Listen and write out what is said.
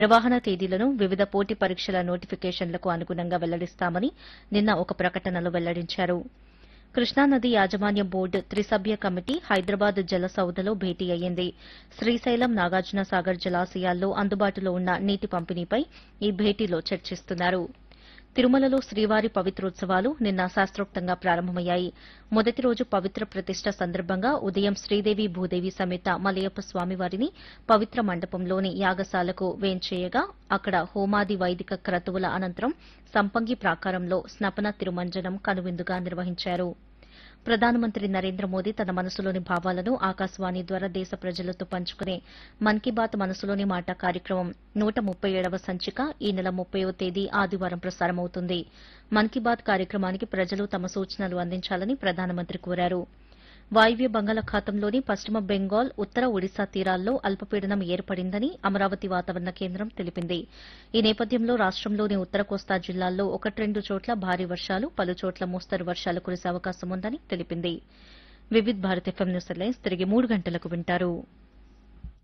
నిర్వహణ తేదీలను వివిధ పోటీ పరీక్షల నోటిఫికేషన్లకు అనుగుణంగా వెల్లడిస్తామని నిన్న ఒక ప్రకటనలో వెల్లడించారు. కృష్ణానది యాజమాన్య బోర్డు త్రిసభ్య కమిటీ హైదరాబాద్ జలసౌధలో భేటీ అయ్యింది. శ్రీశైలం, నాగార్జునసాగర్ జలాశయాల్లో అందుబాటులో ఉన్న నీటి పంపిణీపై ఈ భేటీలో చర్చిస్తున్నారు. తిరుమలలో శ్రీవారి పవిత్రోత్సవాలు నిన్న శాస్త్రోక్తంగా ప్రారంభమయ్యాయి. మొదటి రోజు పవిత్ర ప్రతిష్ట సందర్భంగా ఉదయం శ్రీదేవి భూదేవి సమేత మలయప్ప స్వామివారిని పవిత్ర మండపంలోని యాగశాలకు వేంచేయగా అక్కడ హోమాది వైదిక క్రతువుల అనంతరం సంపంగి ప్రాకారంలో స్నపన తిరుమంజనం కనువిందుగా నిర్వహించారు. ప్రధానమంత్రి నరేంద్ర మోదీ తన మనసులోని భావాలను ఆకాశవాణి ద్వారా దేశ ప్రజలతో పంచుకునే మన్ కీ బాత్ మనసులోని మాట కార్యక్రమం 137వ సంచిక ఈ నెల 30వ తేదీ ఆదివారం ప్రసారమవుతుంది. మన్ కీ బాత్ కార్యక్రమానికి ప్రజలు తమ సూచనలు అందించాలని ప్రధానమంత్రి కోరారు. వాయువ్య బంగాళాఖాతంలోని పశ్చిమ బెంగాల్, ఉత్తర ఒడిశా తీరాల్లో అల్పపీడనం ఏర్పడిందని అమరావతి వాతావరణ కేంద్రం తెలిపింది. ఈ నేపథ్యంలో రాష్టంలోని ఉత్తర కోస్తా జిల్లాల్లో 1-2 చోట్ల భారీ వర్షాలు, పలుచోట్ల మోస్తరు వర్షాలు కురిసే అవకాశం ఉందని తెలిపింది. Vividh Bharat FM news headlines తిరిగి 3 గంటలకు వింటారు.